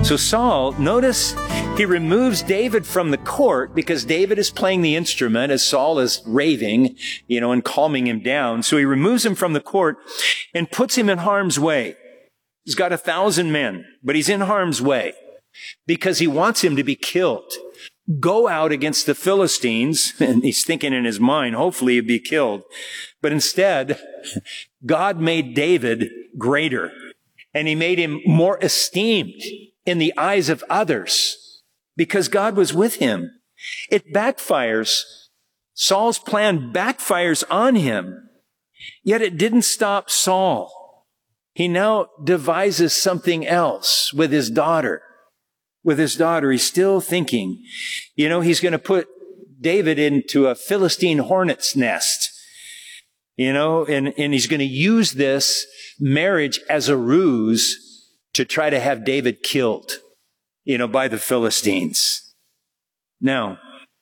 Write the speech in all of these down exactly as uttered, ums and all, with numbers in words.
So Saul, notice he removes David from the court because David is playing the instrument as Saul is raving, you know, and calming him down. So he removes him from the court and puts him in harm's way. He's got a thousand men, but he's in harm's way because he wants him to be killed. Go out against the Philistines, and he's thinking in his mind, hopefully he'd be killed. But instead, God made David greater, and he made him more esteemed in the eyes of others because God was with him. It backfires. Saul's plan backfires on him, yet it didn't stop Saul. He now devises something else with his daughter. With his daughter, he's still thinking, you know, he's going to put David into a Philistine hornet's nest, you know, and, and he's going to use this marriage as a ruse to try to have David killed, you know, by the Philistines. Now,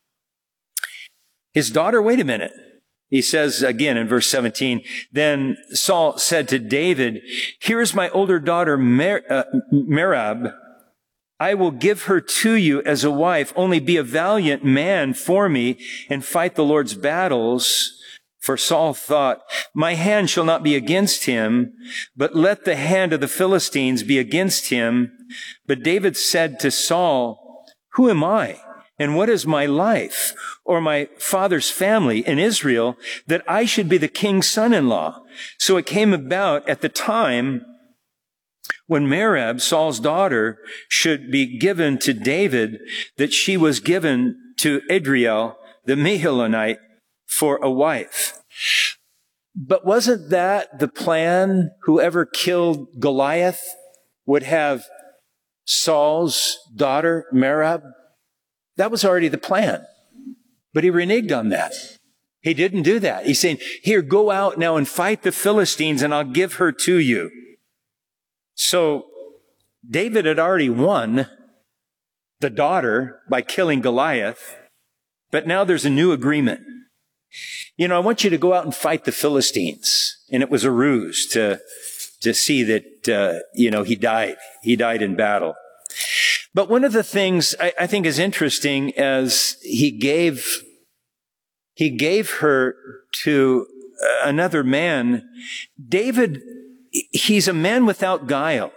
his daughter, wait a minute. He says again in verse seventeen, then Saul said to David, here is my older daughter Mer- uh, Merab. I will give her to you as a wife. Only be a valiant man for me and fight the Lord's battles. For Saul thought, my hand shall not be against him, but let the hand of the Philistines be against him. But David said to Saul, who am I? And what is my life or my father's family in Israel that I should be the king's son-in-law? So it came about at the time when Merab, Saul's daughter, should be given to David, that she was given to Adriel, the Mehilonite, for a wife. But wasn't that the plan? Whoever killed Goliath would have Saul's daughter, Merab? That was already the plan. But he reneged on that. He didn't do that. He's saying, here, go out now and fight the Philistines and I'll give her to you. So David had already won the daughter by killing Goliath, but now there's a new agreement. You know, I want you to go out and fight the Philistines. And it was a ruse to, to see that, uh, you know, he died. He died in battle. But one of the things I, I think is interesting as he gave, he gave her to another man. David, he's a man without guile.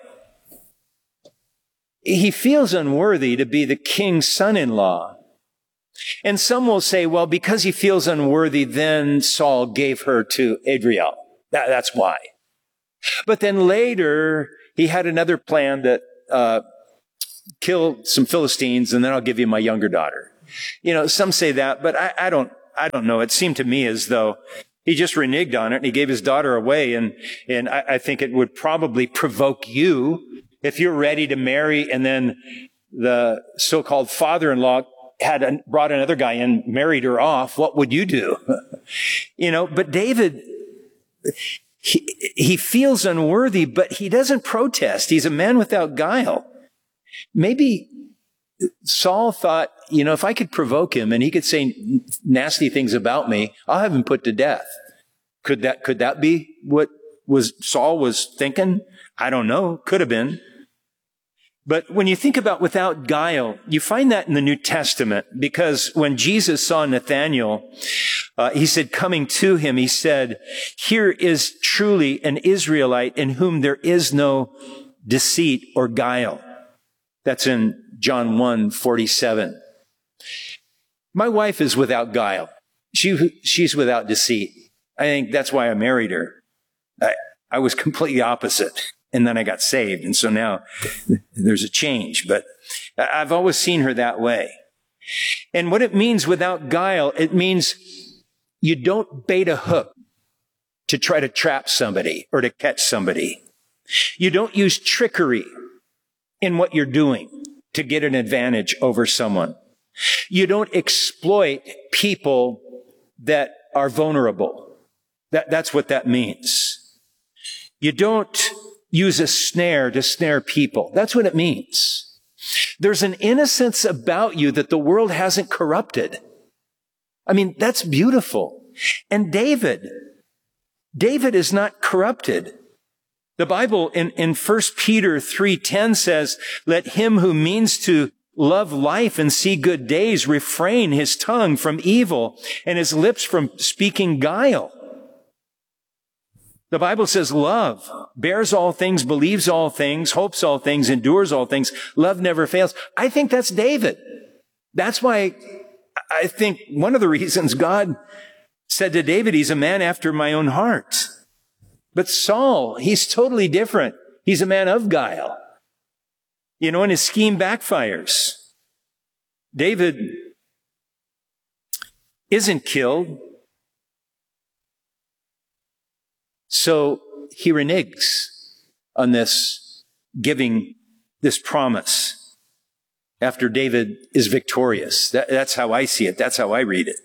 He feels unworthy to be the king's son-in-law. And some will say, well, because he feels unworthy, then Saul gave her to Adriel. That, that's why. But then later, he had another plan that, uh, kill some Philistines, and then I'll give you my younger daughter. You know, some say that, but I, I don't, I don't know. It seemed to me as though he just reneged on it and he gave his daughter away. And, and I, I think it would probably provoke you if you're ready to marry and then the so-called father-in-law had an, brought another guy in, married her off. What would you do? You know, but David, he, he feels unworthy, but he doesn't protest. He's a man without guile. Maybe Saul thought, you know, if I could provoke him and he could say nasty things about me, I'll have him put to death. Could that, could that be what was Saul was thinking? I don't know. Could have been. But when you think about without guile, you find that in the New Testament, because when Jesus saw Nathanael, uh, he said, coming to him, he said, here is truly an Israelite in whom there is no deceit or guile. That's in John one forty-seven. My wife is without guile. She, she's without deceit. I think that's why I married her. I, I was completely opposite. And then I got saved. And so now there's a change. But I've always seen her that way. And what it means without guile, it means you don't bait a hook to try to trap somebody or to catch somebody. You don't use trickery in what you're doing to get an advantage over someone. You don't exploit people that are vulnerable. That, that's what that means. You don't use a snare to snare people. That's what it means. There's an innocence about you that the world hasn't corrupted. I mean, that's beautiful. And David, David is not corrupted. The Bible in, in First Peter three ten says, let him who means to love life and see good days refrain his tongue from evil and his lips from speaking guile. The Bible says love bears all things, believes all things, hopes all things, endures all things. Love never fails. I think that's David. That's why I think one of the reasons God said to David, he's a man after my own heart. But Saul, he's totally different. He's a man of guile. You know, and his scheme backfires. David isn't killed. So he reneges on this, giving this promise after David is victorious. That, that's how I see it. That's how I read it.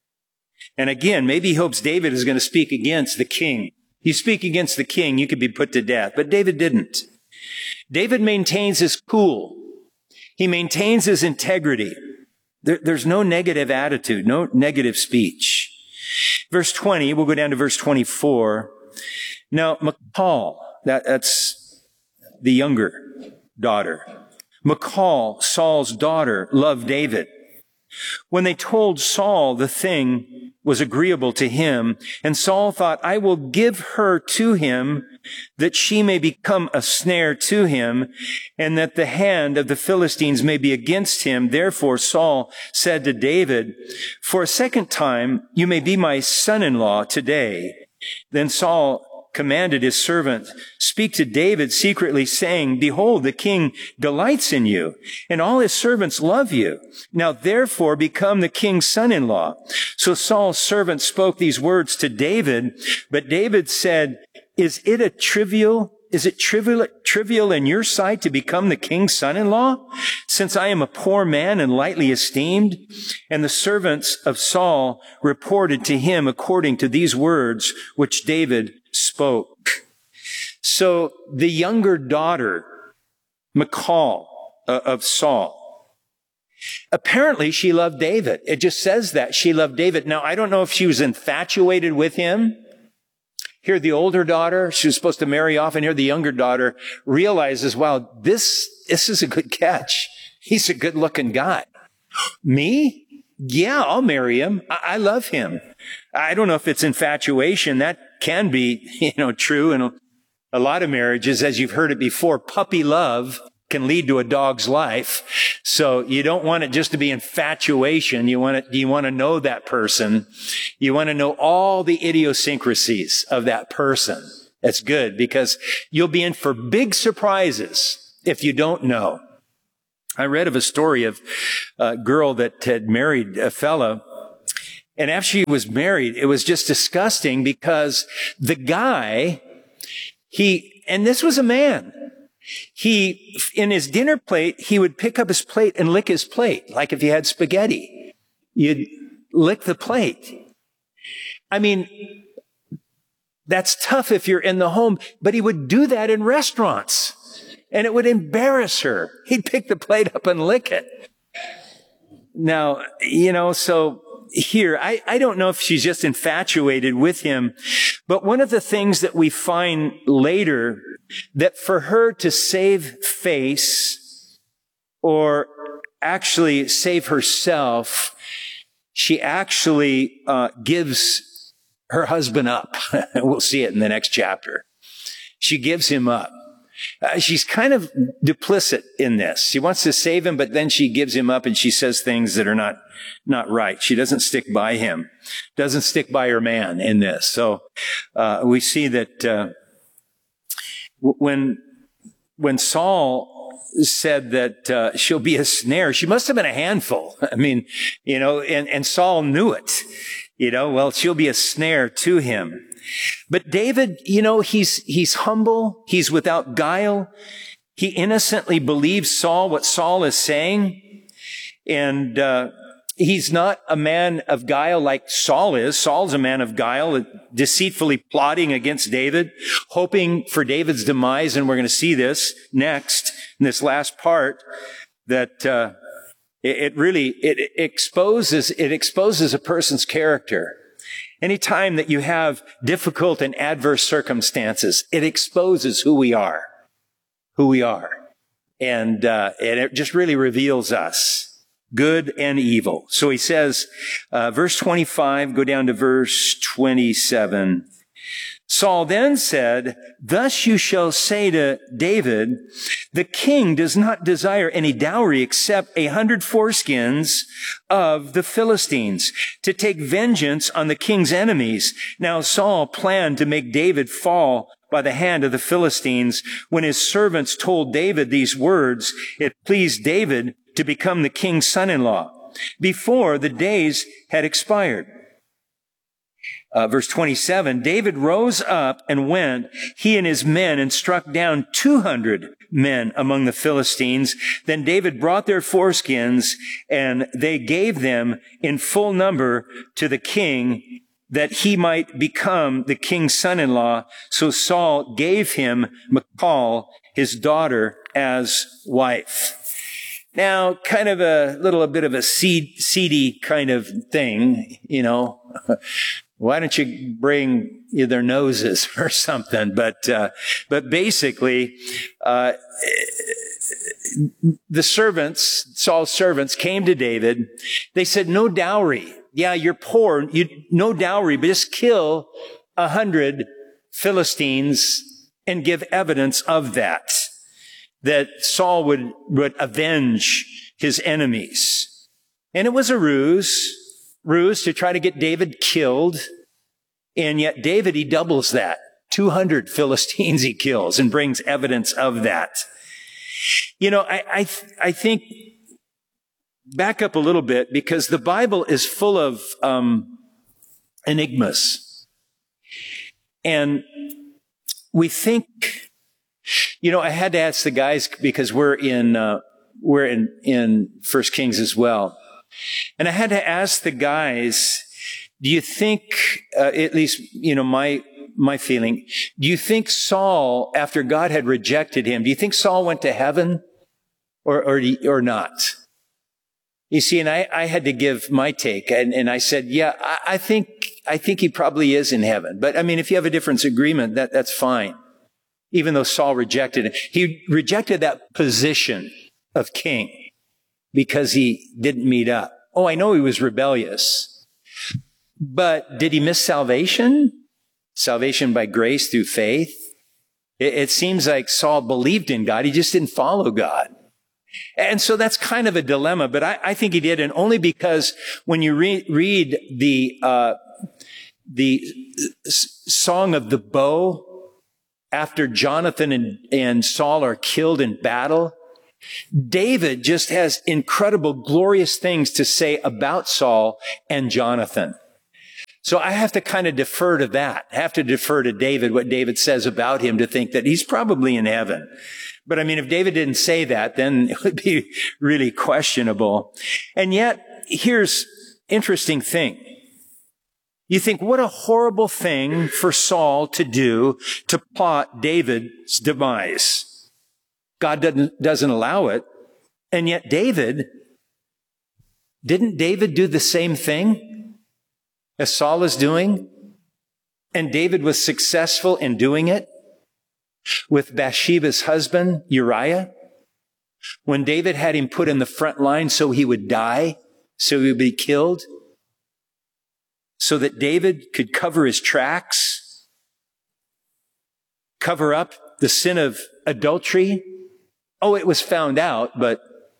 And again, maybe he hopes David is going to speak against the king. You speak against the king, you could be put to death. But David didn't. David maintains his cool. He maintains his integrity. There, there's no negative attitude, no negative speech. Verse twenty, we'll go down to verse twenty-four. Now, Michal, that, that's the younger daughter. Michal, Saul's daughter, loved David. When they told Saul the thing was agreeable to him, and Saul thought, I will give her to him that she may become a snare to him, and that the hand of the Philistines may be against him. Therefore Saul said to David, for a second time, you may be my son-in-law today. Then Saul commanded his servant, speak to David secretly, saying, behold, the king delights in you, and all his servants love you. Now therefore become the king's son-in-law. So Saul's servant spoke these words to David, but David said, is it a trivial, is it trivial, trivial in your sight to become the king's son-in-law, since I am a poor man and lightly esteemed? And the servants of Saul reported to him according to these words which David spoke. So the younger daughter, Michal, uh, of Saul, apparently she loved David. It just says that she loved David. Now, I don't know if she was infatuated with him. Here, the older daughter, she was supposed to marry off, and here the younger daughter realizes, wow, this, this is a good catch. He's a good-looking guy. Me? Yeah, I'll marry him. I, I love him. I don't know if it's infatuation. That can be, you know, true in a, a lot of marriages. As you've heard it before, puppy love can lead to a dog's life. So you don't want it just to be infatuation. You want it, you want to know that person. You want to know all the idiosyncrasies of that person. That's good, because you'll be in for big surprises if you don't know. I read of a story of a girl that had married a fellow, and after she was married, it was just disgusting because the guy, he, and this was a man, he, in his dinner plate, he would pick up his plate and lick his plate, like if you had spaghetti. You'd lick the plate. I mean, that's tough if you're in the home, but he would do that in restaurants. And it would embarrass her. He'd pick the plate up and lick it. Now, you know, so here, I, I don't know if she's just infatuated with him, but one of the things that we find later, that for her to save face, or actually save herself, she actually uh, gives her husband up. We'll see it in the next chapter. She gives him up. Uh, she's kind of duplicit in this. She wants to save him, but then she gives him up and she says things that are not, not right. She doesn't stick by him, doesn't stick by her man in this. So, uh, we see that, uh, when, when Saul said that, uh, she'll be a snare, she must have been a handful. I mean, you know, and, and Saul knew it, you know, well, she'll be a snare to him. But David, you know, he's, he's humble. He's without guile. He innocently believes Saul, what Saul is saying. And, uh, he's not a man of guile like Saul is. Saul's a man of guile, deceitfully plotting against David, hoping for David's demise. And we're going to see this next in this last part, that, uh, it, it really, it exposes, it exposes a person's character. Anytime that you have difficult and adverse circumstances, it exposes who we are, who we are. And, uh, and it just really reveals us, good and evil. So he says, uh, verse twenty-five, go down to verse twenty-seven. Saul then said, thus you shall say to David, the king does not desire any dowry except a hundred foreskins of the Philistines to take vengeance on the king's enemies. Now Saul planned to make David fall by the hand of the Philistines. When his servants told David these words, it pleased David to become the king's son-in-law before the days had expired. Uh, verse twenty-seven, David rose up and went, he and his men, and struck down two hundred men among the Philistines. Then David brought their foreskins, and they gave them in full number to the king, that he might become the king's son-in-law. So Saul gave him Michal, his daughter, as wife. Now, kind of a little a bit of a seed, seedy kind of thing, you know. Why don't you bring their noses or something? But, uh, but basically, uh, the servants, Saul's servants came to David. They said, no dowry. Yeah, you're poor. You, no dowry, but just kill a hundred Philistines and give evidence of that, that Saul would, would avenge his enemies. And it was a ruse. ruse to try to get David killed. And yet David, he doubles that. two hundred Philistines he kills and brings evidence of that. You know, I, I, I think, back up a little bit, because the Bible is full of um, enigmas. And we think, you know, I had to ask the guys, because we're in, uh, we're in, in First Kings as well. And I had to ask the guys, do you think, uh, at least, you know, my, my feeling, do you think Saul, after God had rejected him, do you think Saul went to heaven or, or, or not? You see, and I, I had to give my take, and, and I said, yeah, I, I think, I think he probably is in heaven. But I mean, if you have a different agreement, that, that's fine. Even though Saul rejected it. He rejected that position of king because he didn't meet up. Oh, I know he was rebellious. But did he miss salvation? Salvation by grace through faith? It, it seems like Saul believed in God. He just didn't follow God. And so that's kind of a dilemma, but I, I think he did. And only because when you re- read the, uh, the s- Song of the Bow, after Jonathan and, and Saul are killed in battle, David just has incredible, glorious things to say about Saul and Jonathan. So I have to kind of defer to that. I have to defer to David, what David says about him, to think that he's probably in heaven. But I mean, if David didn't say that, then it would be really questionable. And yet, here's interesting thing. You think, what a horrible thing for Saul to do, to plot David's demise. God doesn't, doesn't allow it. And yet David, didn't David do the same thing as Saul is doing? And David was successful in doing it with Bathsheba's husband, Uriah. When David had him put in the front line so he would die, so he would be killed, so that David could cover his tracks, cover up the sin of adultery. Oh, it was found out, but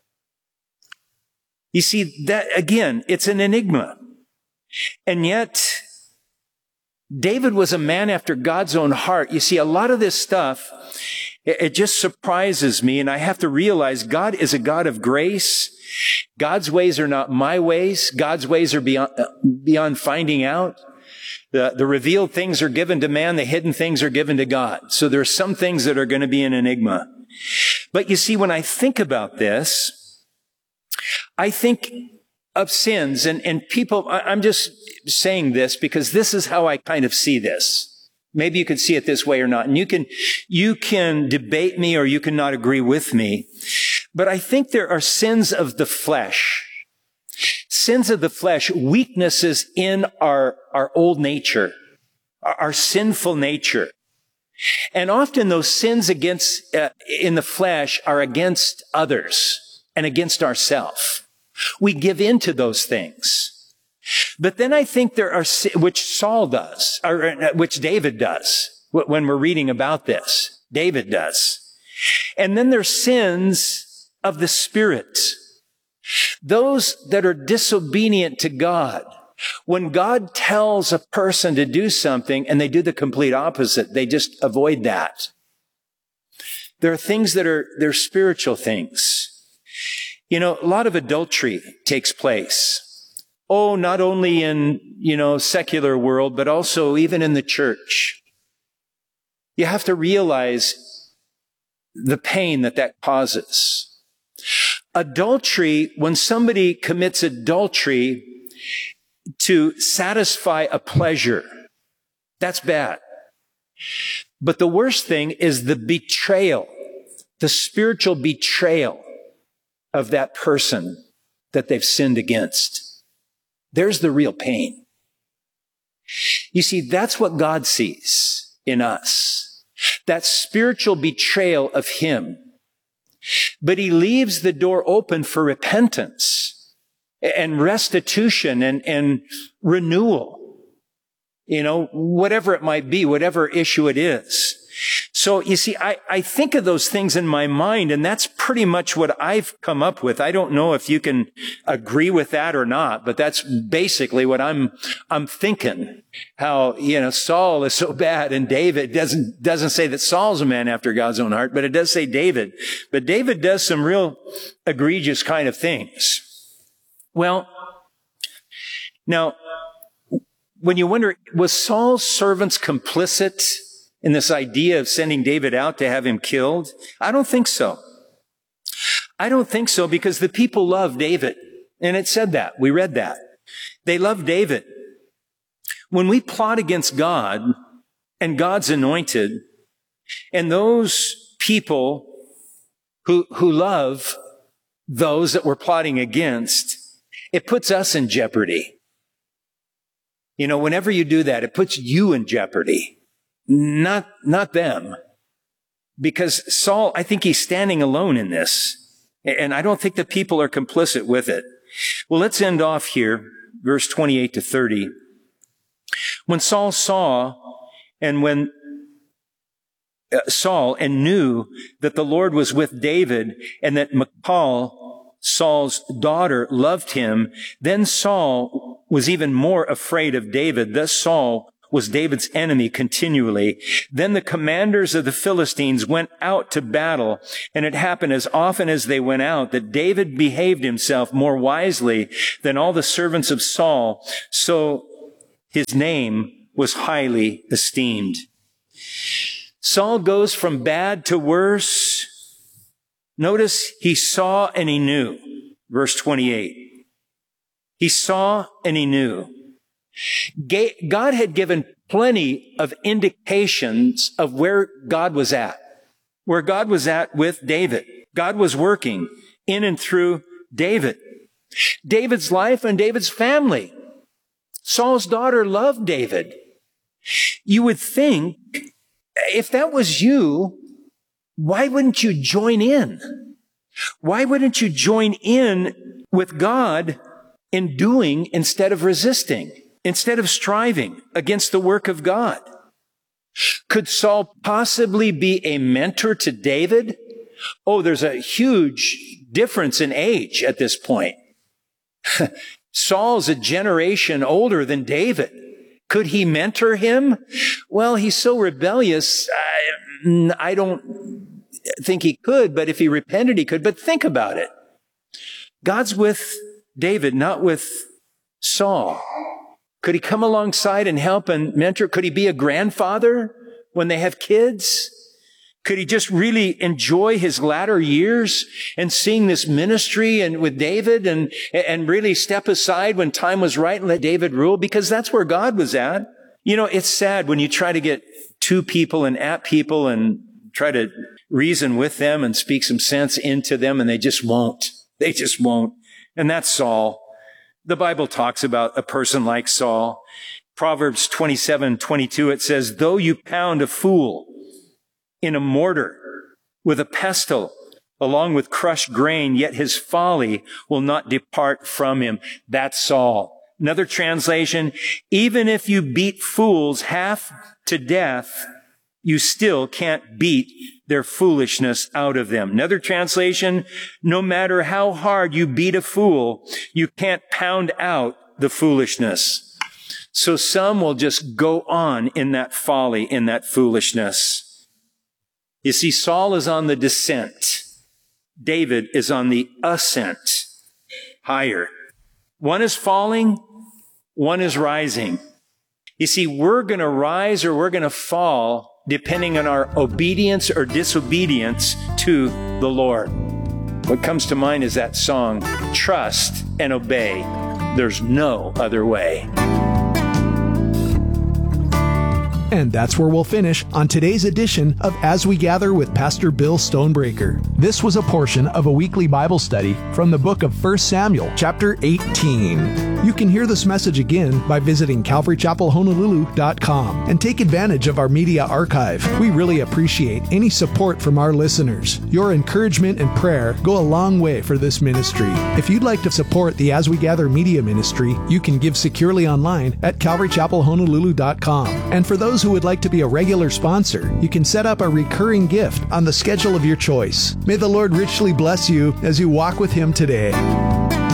you see, that again, it's an enigma. And yet, David was a man after God's own heart. You see, a lot of this stuff, it, it just surprises me, and I have to realize God is a God of grace. God's ways are not my ways. God's ways are beyond, uh, beyond finding out. The, the revealed things are given to man. The hidden things are given to God. So there are some things that are going to be an enigma. But you see, when I think about this, I think of sins, and, and people, I'm just saying this because this is how I kind of see this. Maybe you can see it this way or not. And you can, you can debate me or you can not agree with me. But I think there are sins of the flesh, sins of the flesh, weaknesses in our, our old nature, our, our sinful nature. And often those sins against, uh, in the flesh are against others and against ourselves. We give in to those things. But then I think there are, which Saul does, or which David does, when we're reading about this. David does. And then there's sins of the Spirit. Those that are disobedient to God. When God tells a person to do something and they do the complete opposite, they just avoid that. There are things that are, they're spiritual things. You know, a lot of adultery takes place. Oh, not only in, you know, secular world, but also even in the church. You have to realize the pain that that causes. Adultery, when somebody commits adultery to satisfy a pleasure, that's bad. But the worst thing is the betrayal, the spiritual betrayal of that person that they've sinned against. There's the real pain. You see, that's what God sees in us. That spiritual betrayal of Him. But He leaves the door open for repentance and restitution and, and renewal. You know, whatever it might be, whatever issue it is. So, you see, I, I think of those things in my mind, and that's pretty much what I've come up with. I don't know if you can agree with that or not, but that's basically what I'm, I'm thinking. How, you know, Saul is so bad, and David doesn't, doesn't say that Saul's a man after God's own heart, but it does say David. But David does some real egregious kind of things. Well, now, when you wonder, was Saul's servants complicit in this idea of sending David out to have him killed? I don't think so. I don't think so, because the people love David. And it said that. We read that. They love David. When we plot against God and God's anointed, and those people who, who love those that we're plotting against, it puts us in jeopardy. You know, whenever you do that, it puts you in jeopardy. Not, not them. Because Saul, I think he's standing alone in this. And I don't think the people are complicit with it. Well, let's end off here, verse twenty-eight to thirty. When Saul saw, and when uh, Saul and knew that the Lord was with David, and that Michal, Saul's daughter, loved him, then Saul was even more afraid of David. Thus Saul was David's enemy continually. Then the commanders of the Philistines went out to battle, and it happened as often as they went out that David behaved himself more wisely than all the servants of Saul, so his name was highly esteemed. Saul goes from bad to worse. Notice he saw and he knew. Verse twenty-eight. He saw and he knew. God had given plenty of indications of where God was at, where God was at with David. God was working in and through David. David's life and David's family. Saul's daughter loved David. You would think, if that was you, why wouldn't you join in? Why wouldn't you join in with God in doing instead of resisting? Instead of striving against the work of God? Could Saul possibly be a mentor to David? Oh, there's a huge difference in age at this point. Saul's a generation older than David. Could he mentor him? Well, he's so rebellious, I, I don't think he could, but if he repented, he could. But think about it. God's with David, not with Saul. Could he come alongside and help and mentor? Could he be a grandfather when they have kids? Could he just really enjoy his latter years and seeing this ministry and with David and, and really step aside when time was right and let David rule? Because that's where God was at. You know, it's sad when you try to get to people and at people and try to reason with them and speak some sense into them, and they just won't. They just won't. And that's Saul. The Bible talks about a person like Saul. Proverbs twenty-seven twenty-two, it says, though you pound a fool in a mortar with a pestle, along with crushed grain, yet his folly will not depart from him. That's Saul. Another translation, even if you beat fools half to death, you still can't beat their foolishness out of them. Another translation, no matter how hard you beat a fool, you can't pound out the foolishness. So some will just go on in that folly, in that foolishness. You see, Saul is on the descent. David is on the ascent, higher. One is falling, one is rising. You see, we're going to rise or we're going to fall depending on our obedience or disobedience to the Lord. What comes to mind is that song, Trust and Obey. There's no other way. And that's where we'll finish on today's edition of As We Gather with Pastor Bill Stonebreaker. This was a portion of a weekly Bible study from the book of First Samuel, chapter eighteen. You can hear this message again by visiting calvary chapel honolulu dot com and take advantage of our media archive. We really appreciate any support from our listeners. Your encouragement and prayer go a long way for this ministry. If you'd like to support the As We Gather media ministry, you can give securely online at calvary chapel honolulu dot com. And for those who would like to be a regular sponsor, you can set up a recurring gift on the schedule of your choice. May the Lord richly bless you as you walk with Him today.